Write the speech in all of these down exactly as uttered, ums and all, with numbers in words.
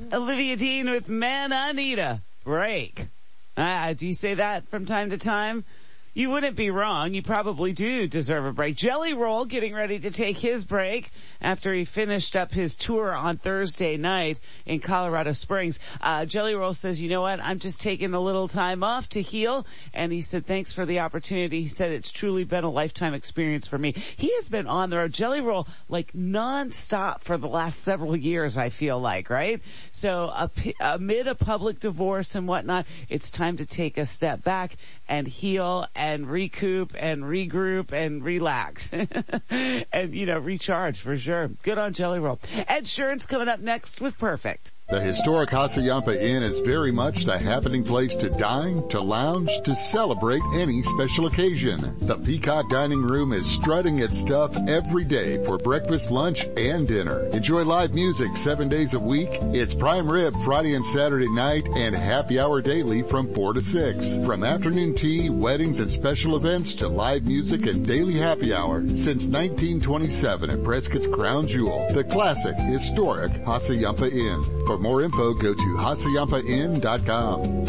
Olivia Dean with Man I Need a Break. Ah, do you say that from time to time? You wouldn't be wrong. You probably do deserve a break. Jelly Roll getting ready to take his break after he finished up his tour on Thursday night in Colorado Springs. Uh, Jelly Roll says, you know what? I'm just taking a little time off to heal. And he said, thanks for the opportunity. He said, it's truly been a lifetime experience for me. He has been on the road, Jelly Roll, like nonstop for the last several years, I feel like, right? So uh, amid a public divorce and whatnot, it's time to take a step back and heal and recoup and regroup and relax and, you know, recharge for sure. Good on Jelly Roll. Ed Sheeran's coming up next with Perfect. The historic Hassayampa Inn is very much the happening place to dine, to lounge, to celebrate any special occasion. The Peacock Dining Room is strutting its stuff every day for breakfast, lunch, and dinner. Enjoy live music seven days a week. It's prime rib Friday and Saturday night and happy hour daily from four to six. From afternoon tea, weddings, and special events to live music and daily happy hour since nineteen twenty-seven at Prescott's Crown Jewel, the classic, historic Hassayampa Inn. For more info, go to hassayampa inn dot com.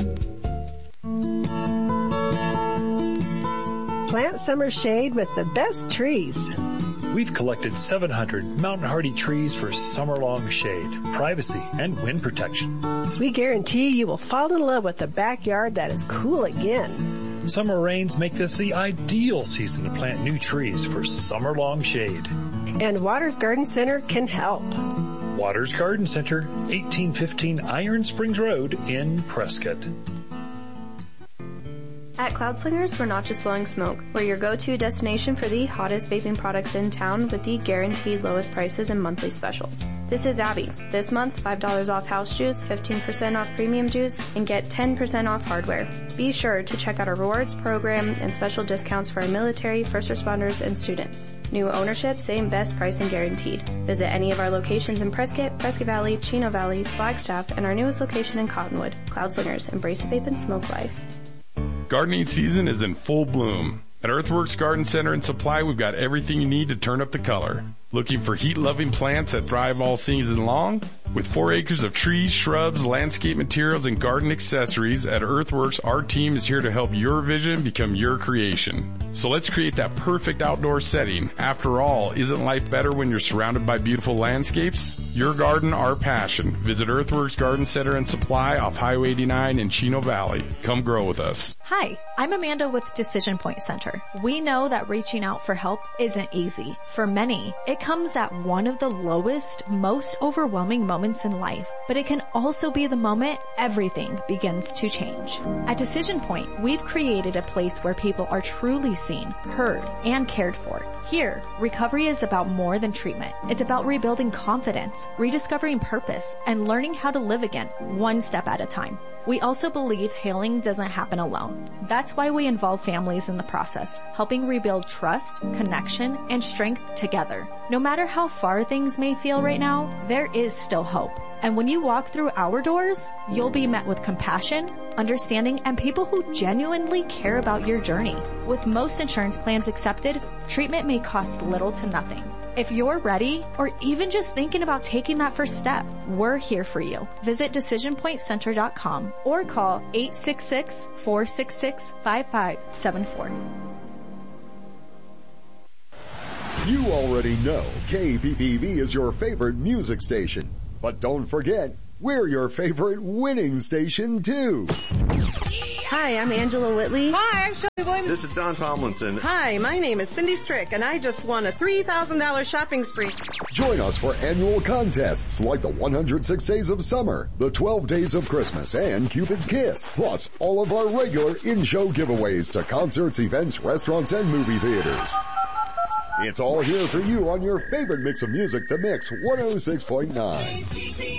Plant summer shade with the best trees. We've collected seven hundred mountain hardy trees for summer-long shade, privacy, and wind protection. We guarantee you will fall in love with a backyard that is cool again. Summer rains make this the ideal season to plant new trees for summer-long shade. And Waters Garden Center can help. Waters Garden Center, eighteen fifteen Iron Springs Road in Prescott. At Cloud Slingers, we're not just blowing smoke. We're your go-to destination for the hottest vaping products in town with the guaranteed lowest prices and monthly specials. This is Abby. This month, five dollars off house juice, fifteen percent off premium juice, and get ten percent off hardware. Be sure to check out our rewards program and special discounts for our military, first responders, and students. New ownership, same best pricing guaranteed. Visit any of our locations in Prescott, Prescott Valley, Chino Valley, Flagstaff, and our newest location in Cottonwood. Cloud Slingers, embrace the vape and smoke life. Gardening season is in full bloom. At Earthworks Garden Center and Supply, we've got everything you need to turn up the color. Looking for heat-loving plants that thrive all season long? With four acres of trees, shrubs, landscape materials, and garden accessories, at Earthworks, our team is here to help your vision become your creation. So let's create that perfect outdoor setting. After all, isn't life better when you're surrounded by beautiful landscapes? Your garden, our passion. Visit Earthworks Garden Center and Supply off Highway eighty-nine in Chino Valley. Come grow with us. Hi, I'm Amanda with Decision Point Center. We know that reaching out for help isn't easy. For many, it comes at one of the lowest, most overwhelming moments in life, but it can also be the moment everything begins to change. At Decision Point, we've created a place where people are truly seen, heard, and cared for. Here, recovery is about more than treatment. It's about rebuilding confidence, rediscovering purpose, and learning how to live again, one step at a time. We also believe healing doesn't happen alone. That's why we involve families in the process, helping rebuild trust, connection, and strength together. No matter how far things may feel right now, there is still hope. And when you walk through our doors, you'll be met with compassion, understanding, and people who genuinely care about your journey. With most insurance plans accepted, treatment may cost little to nothing. If you're ready, or even just thinking about taking that first step, we're here for you. Visit decision point center dot com or call eight six six, four six six, five five seven four. You already know K B P V is your favorite music station. But don't forget, we're your favorite winning station too. Hi, I'm Angela Whitley. Hi, I'm Shelley Williams. This is Don Tomlinson. Hi, my name is Cindy Strick, and I just won a three thousand dollars shopping spree. Join us for annual contests like the one hundred six Days of Summer, the twelve Days of Christmas, and Cupid's Kiss. Plus, all of our regular in-show giveaways to concerts, events, restaurants, and movie theaters. It's all here for you on your favorite mix of music, The Mix one oh six point nine.